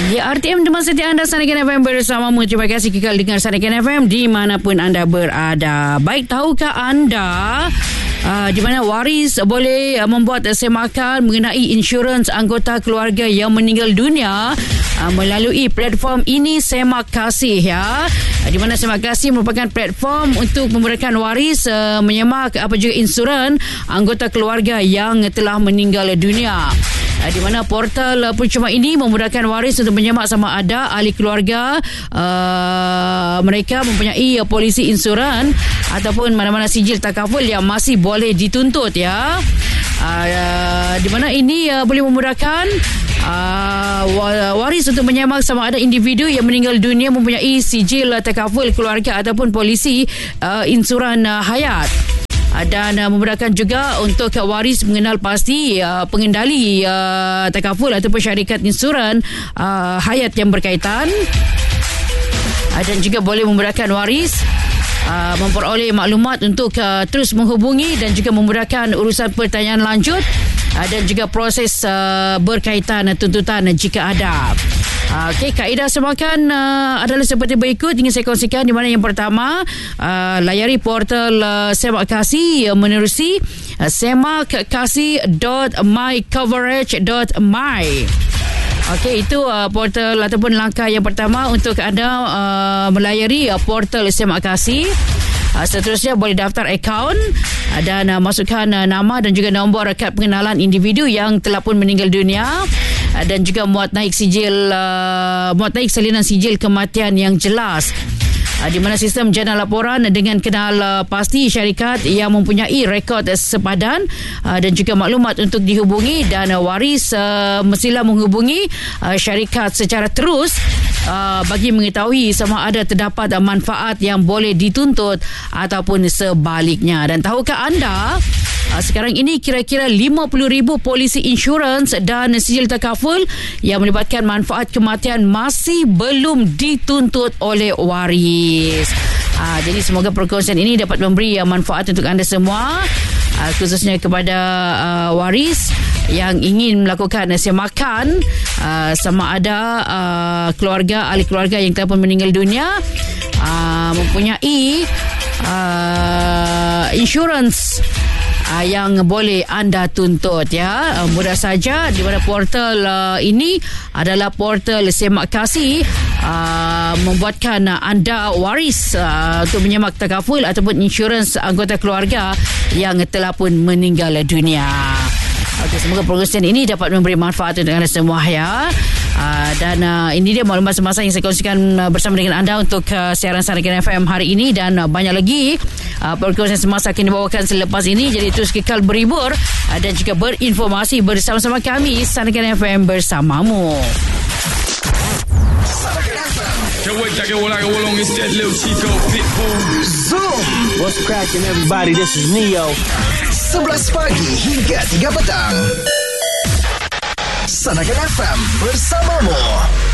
Ya, RTM teman setia anda Sanakan FM bersamamu. Terima kasih kekal dengar Sanakan FM dimanapun anda berada. Baik, tahukah anda di mana waris boleh membuat semakan mengenai insurans anggota keluarga yang meninggal dunia melalui platform ini Semak Kasih ya. Di mana Semak Kasih merupakan platform untuk memberikan waris menyemak apa juga insurans anggota keluarga yang telah meninggal dunia. Di mana portal percuma ini memudahkan waris untuk menyemak sama ada ahli keluarga mereka mempunyai polisi insurans ataupun mana-mana sijil takaful yang masih boleh dituntut ya. Di mana ini boleh memudahkan waris untuk menyemak sama ada individu yang meninggal dunia mempunyai sijil takaful keluarga ataupun polisi insurans hayat. Dan memudahkan juga untuk waris mengenal pasti pengendali takaful ataupun syarikat insurans hayat yang berkaitan. Dan juga boleh memudahkan waris memperoleh maklumat untuk terus menghubungi dan juga memudahkan urusan pertanyaan lanjut dan juga proses berkaitan tuntutan jika ada. Okey, kaedah semakan adalah seperti berikut ingin saya kongsikan, di mana yang pertama layari portal Semak Kasih menerusi semakkasih.mycoverage.my. Okey, itu portal ataupun langkah yang pertama untuk anda melayari portal Semak Kasih. Seterusnya boleh daftar akaun dan masukkan nama dan juga nombor kad pengenalan individu yang telah pun meninggal dunia dan juga muat naik salinan sijil kematian yang jelas. Di mana sistem jana laporan dengan kenal pasti syarikat yang mempunyai rekod sepadan dan juga maklumat untuk dihubungi, dan waris mestilah menghubungi syarikat secara terus bagi mengetahui sama ada terdapat manfaat yang boleh dituntut ataupun sebaliknya. Dan tahukah anda sekarang ini kira-kira 50,000 polisi insurans dan sijil takaful yang melibatkan manfaat kematian masih belum dituntut oleh waris. Jadi semoga perkongsian ini dapat memberi manfaat untuk anda semua, khususnya kepada waris yang ingin melakukan semakan sama ada keluarga, ahli keluarga yang telah pun meninggal dunia mempunyai insurans yang boleh anda tuntut ya. Mudah saja, di mana portal ini adalah portal Semak Kasih membuatkan anda waris untuk menyemak takaful ataupun insurans anggota keluarga yang telah pun meninggal dunia. Okey, semoga perkongsian ini dapat memberi manfaat untuk anda semua ya. Dan ini dia maklumat semasa yang saya kongsikan bersama dengan anda untuk siaran Sanakan FM hari ini, dan banyak lagi perkongsian semasa akan dibawakan selepas ini. Jadi terus kekal berhibur dan juga berinformasi bersama-sama kami Sanakan FM bersamamu. Zoom. What's cracking everybody? This is Neo. 11 pagi hingga 3 petang. Sanakan FM bersamamu.